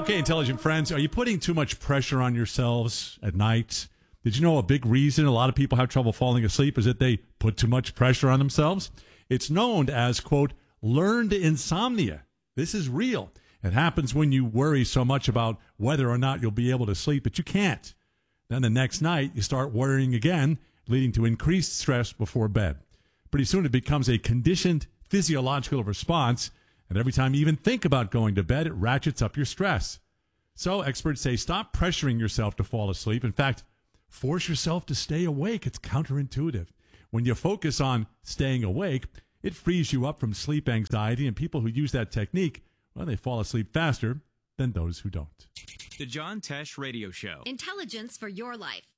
Okay, intelligent friends, are you putting too much pressure on yourselves at night? Did you know a big reason a lot of people have trouble falling asleep is that they put too much pressure on themselves? It's known as, quote, learned insomnia. This is real. It happens when you worry so much about whether or not you'll be able to sleep that you can't. Then the next night, you start worrying again, leading to increased stress before bed. Pretty soon it becomes a conditioned physiological response, and every time you even think about going to bed, it ratchets up your stress. So experts say stop pressuring yourself to fall asleep. In fact, force yourself to stay awake. It's counterintuitive. When you focus on staying awake, it frees you up from sleep anxiety, and people who use that technique, well, they fall asleep faster than those who don't. The John Tesh Radio Show. Intelligence for your life.